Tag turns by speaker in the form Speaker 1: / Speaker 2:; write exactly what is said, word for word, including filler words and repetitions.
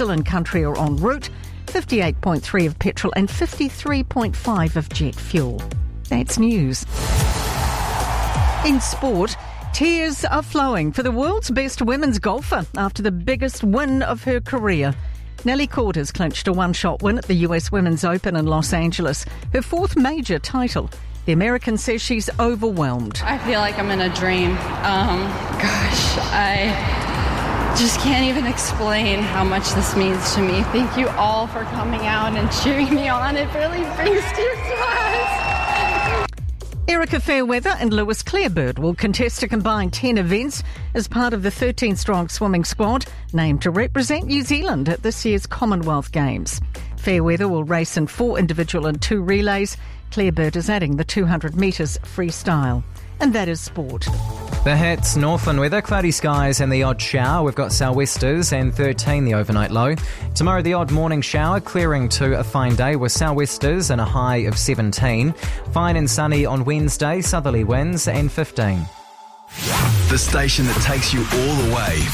Speaker 1: diesel in country or en route, fifty-eight point three of petrol and fifty-three point five of jet fuel. That's news. In sport, tears are flowing for the world's best women's golfer after the biggest win of her career. Nelly Court has clinched a one-shot win at the U S Women's Open in Los Angeles, her fourth major title. The American says she's overwhelmed.
Speaker 2: I feel like I'm in a dream. Um, gosh, I just can't even explain how much this means to me. Thank you all for coming out and cheering me on. It really brings tears to my eyes.
Speaker 1: Erica Fairweather and Lewis Clarebird will contest a combined ten events as part of the thirteen-strong swimming squad named to represent New Zealand at this year's Commonwealth Games. Fairweather will race in four individual and two relays. Clarebird is adding the two hundred metres freestyle. And that is sport.
Speaker 3: The hits, Northland weather, cloudy skies and the odd shower. We've got sou'westers and thirteen the overnight low. Tomorrow the odd morning shower, clearing to a fine day with sou'westers and a high of seventeen. Fine and sunny on Wednesday, southerly winds and fifteen.
Speaker 4: The station that takes you all the way.